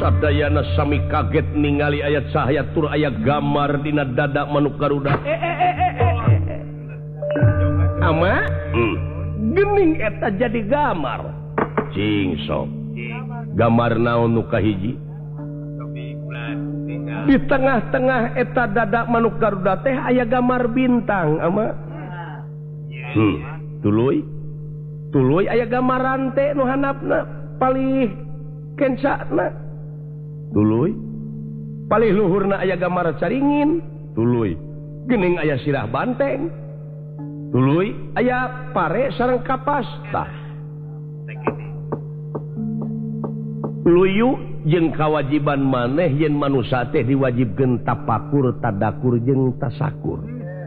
sadayana sami kaget ningali ayat cahaya tur aya gambar dina dada manuk Garuda. Ama gening eta jadi gambar. Cing sok. Gambar naon nu kahiji? Di tengah-tengah eta dada manuk Garuda teh aya gambar bintang, ama. Tuluy aya gambar rante nu handapna palih kencana. Tuluy palih luhurna aya gambar caringin. Tuluy geuning aya sirah banteng. Tuluy aya pare sareng kapas. Tah luyu jeung kawajiban maneh yen manusa teh diwajibkeun tapakur, tadakur jeung tasakur.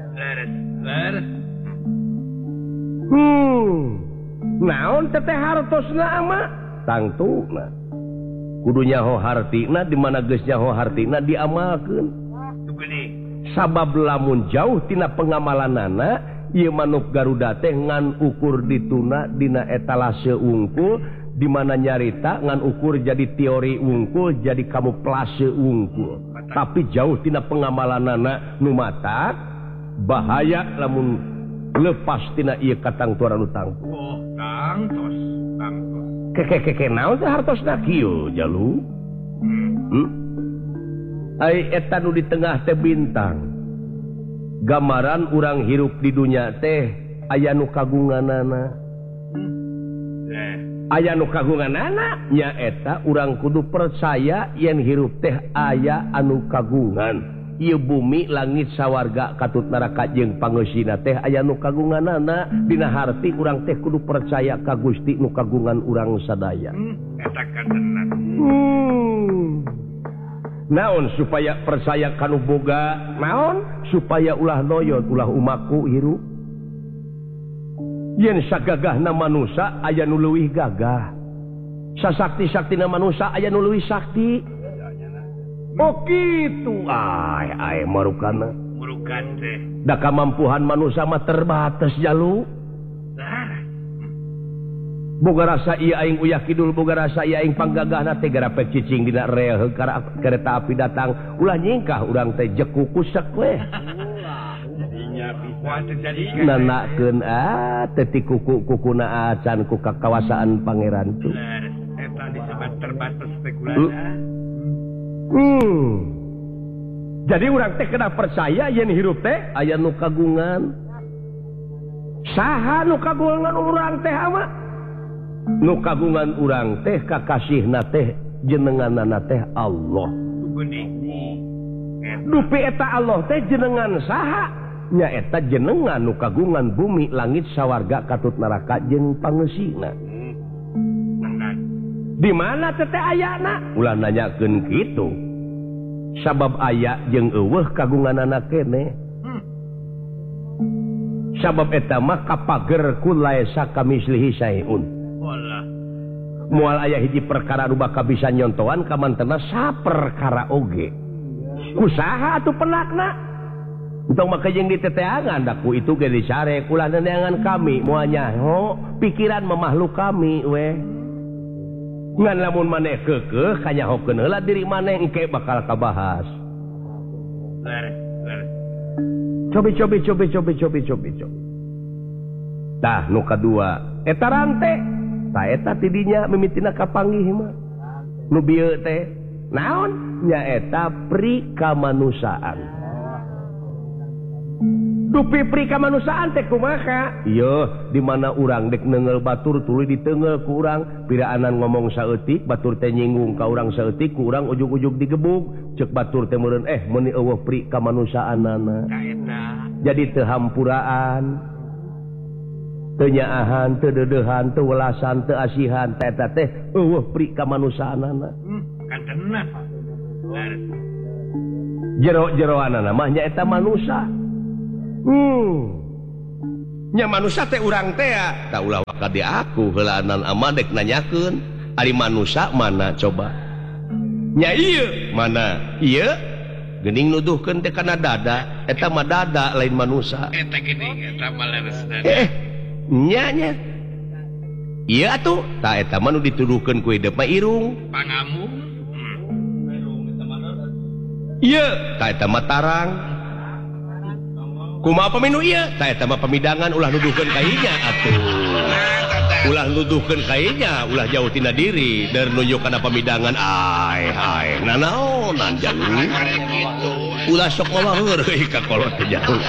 Naon teteh hartosna ama? Tangtuna kudu nyaho hartina, di mana geus nyaho hartina diamalkeun. Sabab lamun jauh tina pengamalanana ieu manuk Garuda teh ngan ukur dituna dina etalase unggul, di mana nyarita ngan ukur jadi teori unggul, jadi kamuflase unggul. Tapi jauh tina pengamalanana nu matak bahaya lamun lepas tina ieu katangturan utang. Oh, tangtos. Keke naon teh hartosna kieu jalu? Ai eta nu di tengah teh bintang. Gambaran urang hirup di dunya teh aya nu kagunganana. Aya nu kagunganana nya eta urang kudu percaya yen hirup teh aya anu kagungan. Ieu bumi langit sawarga katut neraka jeung pangeusina teh aya nu kagunganana. Dina harti urang teh kudu percaya ka Gusti nu kagungan urang sadaya. Eta kadenan. Naon supaya percaya kanu boga? Naon supaya ulah noyon, ulah umaku hirup. Yen sagagahna manusia aya nu leuwih gagah. Sasakti-saktina manusia aya nu leuwih sakti. Oh kitu. Ai marukana. Murukan teh. Da kamampuhan manusia mah terbatas jalu. Boga rasa ieu aing uyah kidul, boga rasa ieu aing panggagahna teh gara pek cicing dina rel kereta api datang. Ulah nyingkah urang teh jeku kusek we. Nanakeun teh ti kuku-kukuna acan ku kakawasaan pangeran tu. Eta disebut terbatas spekulasi. Jadi urang teh kena percaya yen hirup teh aya nu kagungan. Saha nu kagungan urang teh ama? Nu kagungan urang teh kakasihna teh jenenganna teh Allah. Dupi eta Allah teh jenengan saha? Nya eta jenengan nu kagungan bumi langit sawarga katut neraka jeung pangeusina. Di mana teh ayana? Ulah nanyakeun kitu. Sabab aya jeung eueuh kagunganana keneh. Sabab eta mah kapager kulaesa kamislihi saeun. Moal aya hiji perkara nu bakal bisa nyontoan ka mantena saperkara oge. Kusaha atuh penakna? Entong make jeung diteteangan da ku itu ge disare kula neangan kami moal nyaho pikiran makhluk kami we. Ngan lamun maneh keukeuh kanyahokeun heula diri maneh engke bakal kabahas. Cobi. Tah nu kadua eta rante. Tah eta tidinya mimitina kapanggih mah. Nu bieu teh naon? Nya eta pri kamanusaan. Dupi pri kamanusaan teh kumaha? Ieu di mana urang dek neungel batur tuluy diteungel ku urang, piraanan ngomong saeutik batur teh nyinggung ka urang saeutik ku urang ujug-ujug digebug, ceuk batur teh meureun meuni eueuh pri kamanusaanana. Jadi teu hampuraan. Teu nyaahan, teu deudeuhan, teu welasan, teu asihan, eta teh eueuh pri kamanusaanana. Kadena. Jero-jeroanana mah nya eta manusa. Nya manusa teh urang teh da ulah waka di aku heulaanan amadek nanyakeun, ari manusa mana coba? Nya ieu mana? Ieu geuning nuduhkeun teh kana dada, eta mah dada lain manusa. Eta geuning eta mah leresna. Nya iya atuh tah eta mah nu dituduhkeun ku hideuk mah irung pangamung. iya eta mah tarang kumaha paminu ieu ta eta mah pamidangan ulah nuduhkeun ka inya atuh ulah nuduhkeun ka inya ulah jauh tina diri der nuju kana pamidangan ai nanaonan jalu ulah sok ngomong euy ka kolot teh jalu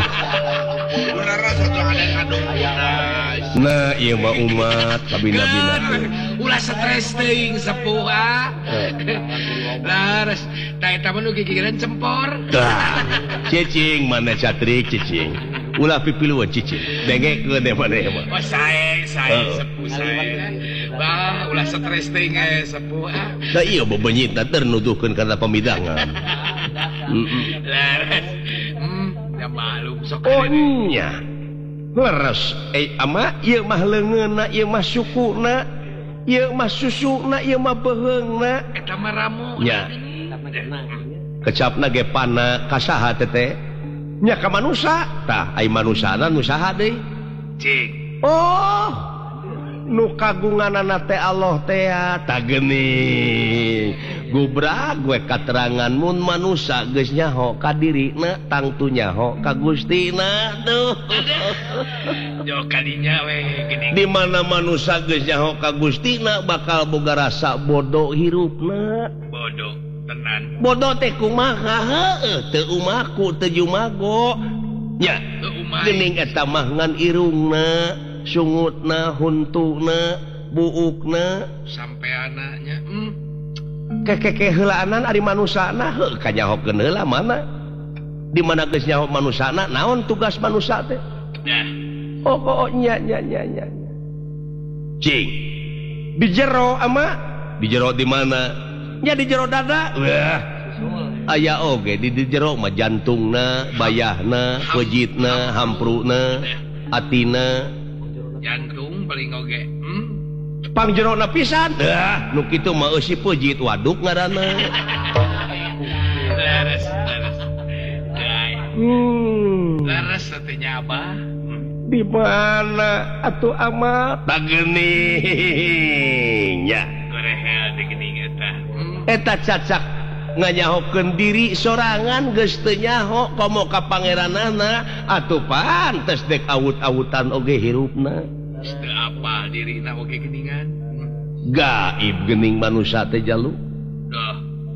nah iya mah umat kabina-bina ulah stres teuing sepuh laras ta eta mah nu gigireun cempor cicing mana catrik cicing ulah pipiluan cicing dengekeun deh maneh mah oh sae sepuh sae bah ulah stres teuing sepuh da ieu bebenyitna teh nuduhkeun kana pamidangan laras ya malum sok oh nya leres ama ieu mah leungeunna ieu mah sukuna ieu mah susuna ieu mah beheungna eta mah ramu nya kecapna ge pana ka saha teh nya ka manusa tah ai manusana nu saha deui cing oh nu kagunganana teh Allah teh tah geuning gubrak gue katerangan mun manusia geus nyaho ka dirina tangtu nyaho ka Gustina tuh yo kadinya we geuning di mana manusia geus nyaho ka Gustina bakal boga rasa bodoh hirupna bodoh tenan bodoh teh kumaha heueuh teu umaku teu jumago nya geuning eta mah ngan irungna sungutna huntuna buukna sampai anaknya keke heulaanan ari manusana heuh ka nyahokeun heula mana di mana geus nyaho manusana naon tugas manusa teh oh nya cing di jero ama di jero di mana nya di jero dada wah aya oge di jero mah jantungna bayahna pejitna hampruna atina jantung paling oge pang jerona pisan nu kitu mah eusi pejit waduk ngaranna laras satenya abah di mana atuh ama tageuning nya gorehel di geuning eta cacak nganyahokeun diri sorangan geus teu nyaho komo ka pangeranana atuh pantes dek awut-awutan oge hirupna teu apal dirina oge geuningan gaib geuning manusia teh jalu dah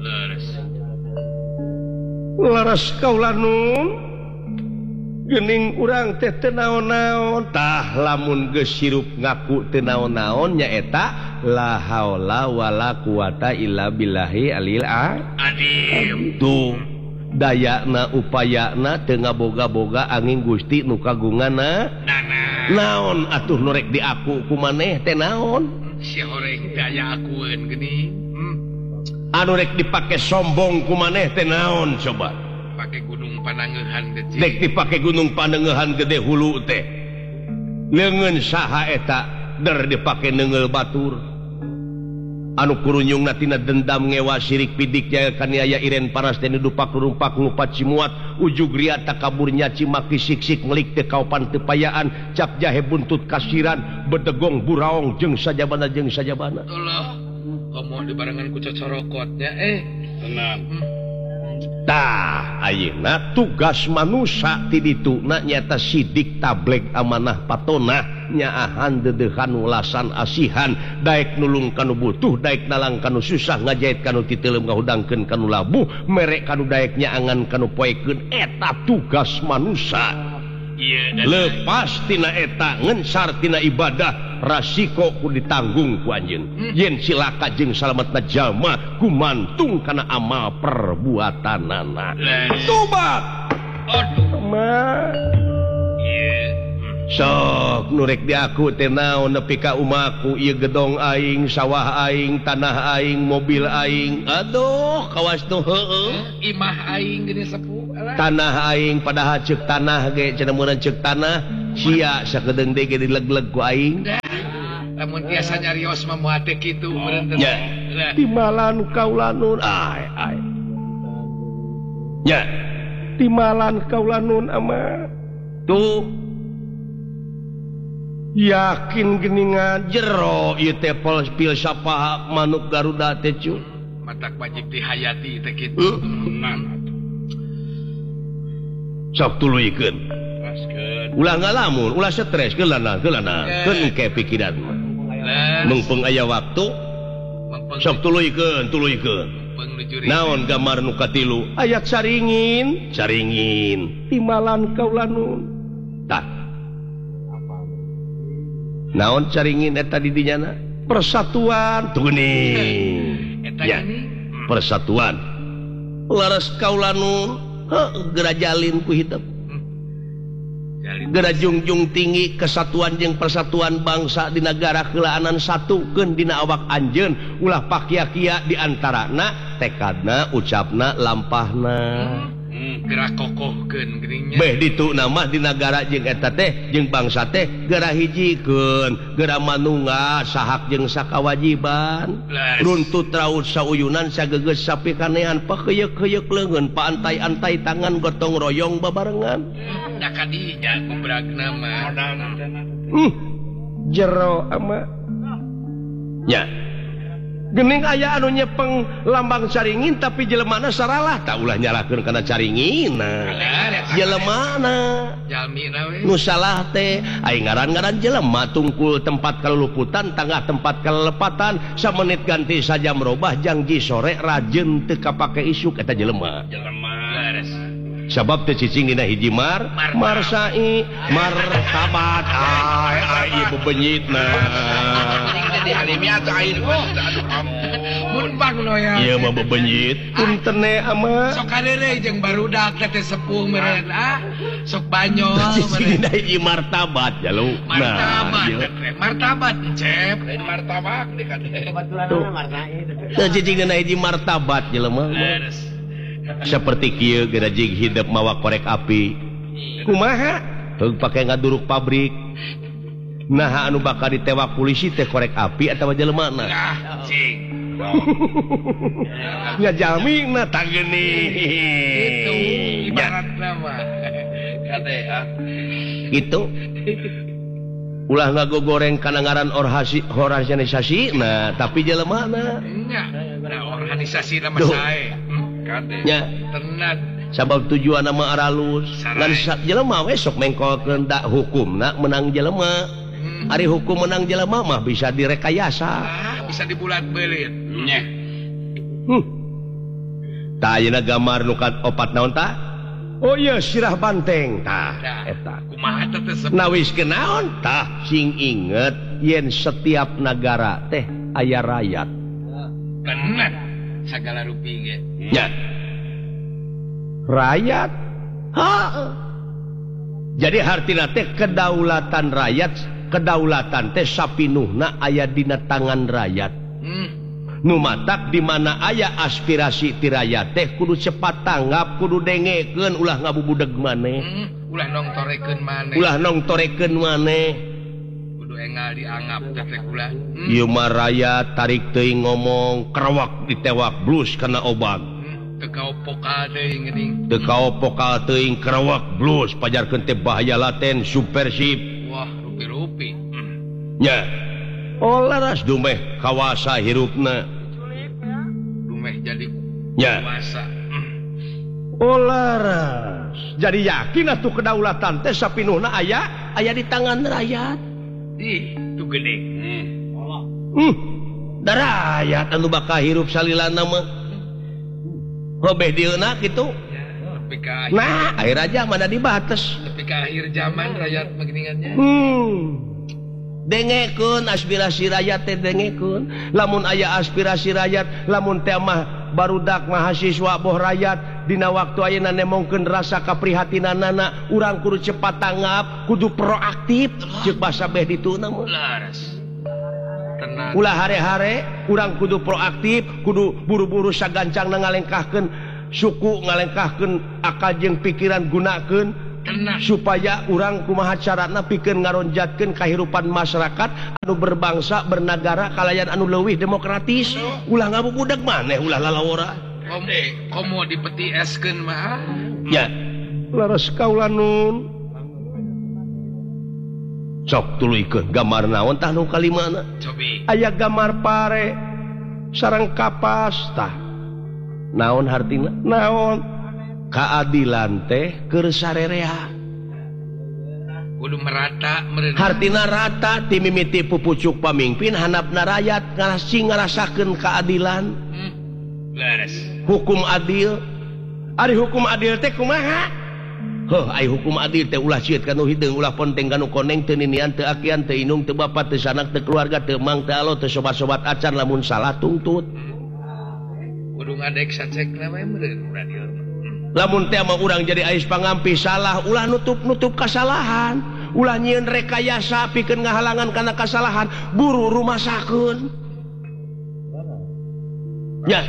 laras kaula nun geuning urang teh teu naon-naon tah lamun geus hirup ngaku teu naon-naon nya eta la haula wala quwata illa billahi alil adim tuh dayana upayana teu ngaboga-boga angin Gusti nu kagunganna naon atuh nu rek diaku ku maneh teh naon si horeng daya akueun geuning anu rek dipake sombong ku maneh teh naon coba pake gunung panangeuhan gede dek dipake gunung panangeuhan gede hulu teh leungeun saha eta der dipake neungeul batur anu kurunyungna tina dendam ngewa sirik pidik jaya kaniaya iren paras teh dupak rumpak ngupat cimuat ujug ria takabur nyaci maki siksik melik teh kaupan teu payaan cap jahe buntut kasiran bedegong buraong jeung sajabana Allah komo dibarengan ku cocorokotnya tenang tah ayeuna tugas manusia ti dituna nyata sidik tableg amanah patonah nyaahan dedehan ulasan asihan daek nulung kanu butuh daek nalang kanu susah ngajait kanu titeuleum ngahudangkeun kanu labuh merek kanu daek nyaangan kanu poekeun eta tugas manusia lepas tina eta ngensar tina ibadah rasiko ku ditanggung ku anjeun yen cilaka jeung salametna jalma gumantung kana amal perbuatanana tobat aduh mah sok nurek di aku teh naon nepi ka umaku ieu gedong aing sawah aing tanah aing mobil aing aduh kawas tuh heueuh imah aing geuning sepuh tanah aing padahal ceuk tanah ge cenah mun ceuk tanah sia sakedeung deui ge dileg-leg ku aing lamun tiasa nyarios mah moal teh kitu meureun teh timalan kaulanun ai nya timalan kaulanun ama tuh yakin geuningan jero ieu teh filsafat manuk Garuda teh cu matak wajib dihayati teh kitu. Sok tuluikeun. Ulah ngalamun, ulah stres geulana keun engke pikiran mah. Mumpung aya waktu sok tuluikeun. Naon gambar nu katilu? Ayat caringin timalan kaulanun. Tah. Naon caringin eta di dinyana? Persatuan tuh geuning. Eta geuning. Persatuan. Laras kaulanun, geura jalin ku hidup. Geura jungjung tinggi kesatuan jeung persatuan bangsa di negara keulaanan satukeun dina awak anjeun ulah pakia-kia di antarana tekadna ucapna lampahna geura kokohkeun geuning nya beh ditu nama di negara jeung eta teh jeung bangsa teh geura hijikeun geura manunggal sahak jeung sakawajiban runtut raut sauyunan sagegeus sapikanehan pakeyeuk-keyeuk leungeun paantai-antai tangan gotong royong babarengan da kadija kubragna mah jero ama nya geuning aya anu nyepeng lambang caringin tapi jelemana saralah tak ulah nyalahkeun kana caringina jelemana jalmina we nu salah teh ai ngaran-ngaran jelema tungkul tempat kaluluputan tangah tempat kalelepatan samenit ganti saja merubah janji sore rajeun teu kapake isuk eta jelema leres sabab teu cicing dina hiji marsai martabat ai ieu bebenyitna mun bangno ya ieu mah bebenyit puntene ama sok kareureuy jeung barudak teh sepuh meureun sok banyol cicing dina hiji martabat jalu martabat cep lain martabak dikade kebetulan marsai teu cicing dina hiji martabat jelema seperti kieu geura jig hidup mawa korek api kumaha teu pake ngaduruk pabrik nah anu bakal ditewak polisi teh korek api atawa jelemana cing ngajamina tah geuning itu ibaratna mah kade gitu ulah ngagogoreng kana ngaran organisasi nah tapi jelemana nya organisasi nama sae kade tenan sabab tujuan nama aralus lan jelema we sok mengkolkeun da hukumna menang jelema ari hukum menang jelema mah bisa direkayasa bisa dibulat-belit nya tah ayeuna gambar nu kaopat naon tah oh iya sirah banteng tah eta kumaha teh nawiskeun naon tah sing inget yen setiap negara teh aya rakyat bener sagala rupi ge nya rakyat jadi hartina teh kedaulatan rakyat kedaulatan teh sapinuhna aya dina tangan rakyat nu matak di mana aya aspirasi ti rakyat teh kudu cepat tanggap kudu dengekeun ulah ngabubudeg maneh ulah nongtorekeun maneh kudu engal dianggap teh kula ieu mah rakyat tarik teuing ngomong kerawak ditewak blus kana obag teu kaopokal teuing geuning teu kaopokal teuing kerawak blus pajarkeun teh bahaya laten subversif wah rupi-rupi nya oh laras dumeh kawasa hirupna dumeh jadi nya kuasa oh laras jadi yakin atuh kedaulatan teh sapinuhna aya di tangan rakyat ih tu gede da rakyat anu bakal hirup salilana mah robeh dieuna kitu nah air aja mana dibates tapi ke akhir zaman rakyat beginiannya dengekeun aspirasi rakyat teh dengekeun lamun aya aspirasi rakyat lamun teh mah barudak mahasiswa boh rakyat dina waktu ayeuna nemongkeun rasa kaprihatinanana urang kudu cepat tanggap kudu proaktif ceuk basa beh dituna mah laras tenang ulah hare-hare urang kudu proaktif kudu buru-buru sagancangna ngalengkahkeun suku ngalengkahkeun akal jeung pikiran gunakeun supaya urang kumaha carana pikeun ngaronjatkeun kahirupan masyarakat anu berbangsa bernagara kalayan anu leuwih demokratis ulah ngabubudeg maneh ulah lalawora komo dipeti eskeun mah nya laras kaulanun sok tuluikeun gambar naon tah nu kalimana cobi aya gambar pare sareng kapasta naon hartina naon keadilan teh keur sarerea kudu merata hartina rata ti mimiti pupucuk pamimpin handapna rakyat ngarasakeun keadilan beres hukum adil ari hukum adil teh kumaha ai hukum adil teh ulah cieut kanu hideung ulah ponteng kanu koneng teu ninian teu akian teu inung teu bapa teu sanak teu keluarga teu mang teu alo teu sobat-sobat acan lamun salah tungtut kudu ngadek sacekna we meureun radio lamun teh mah urang jadi ais pangampi salah ulah nutup kasalahan ulah nyieun rekayasa pikeun ngahalangan kana kasalahan buru rumasakeun nya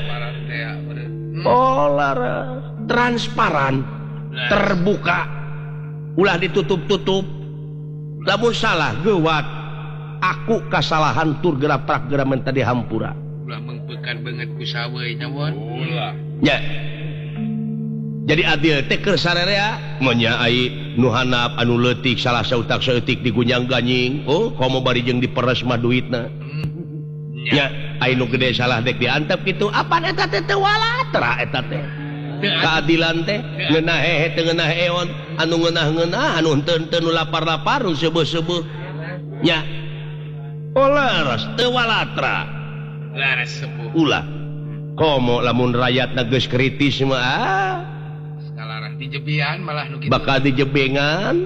lara transparan terbuka ulah ditutup-tutup lamun salah gewat aku kasalahan tur gerak gerak tadi hampura ulah mengpekan banget ku sawe nyawon ulah ya jadi adil teh keur sarerea nya ai nu hanap anu leutik salah sautak saeutik digunyang ganying komo bari jeung diperes mah duitna nya ai nu gede salah dek diantep kitu apa eta teh teu walatra eta teh keadilan teh ngeunah hehe teu ngeunah eon anu ngeunah anu henteu nu lapar-lapar nu seueuh-seueuh nya olaras teu walatra laras sepuh ulah komo lamun rakyatna geus kritis mah skalarah dijebian malah nu kitu bakal dijebengan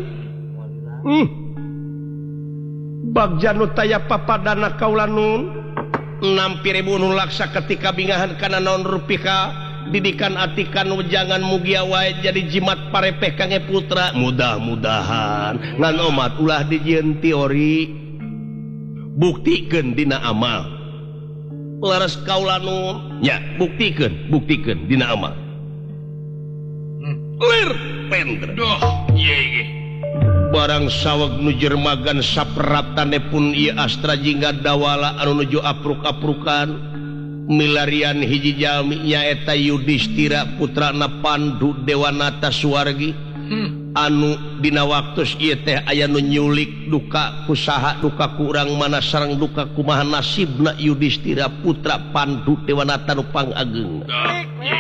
bagja nu taya papadana kaula nun 6.000 nu laksa ketika bingahan kana naon rupika didikan atikan jangan mugia wae jadi jimat parepeh kange putra mudah-mudahan ngan omat ulah dijieun teori buktikeun dina amal laras kaula nun nya buktikeun dina amal lir pendre doh ieu barang saweg nu jermagan sapratane pun ieu astra jingga dawala anu nuju apruk-aprukan milarian hiji jalmi nyaeta Yudhistira putrana Pandu Dewanata Suwargi anu dina waktos ieu teh aya nu nyulik duka kusaha duka kurang mana sareng duka kumaha nasibna Yudhistira putra Pandu Dewanata nu pangageung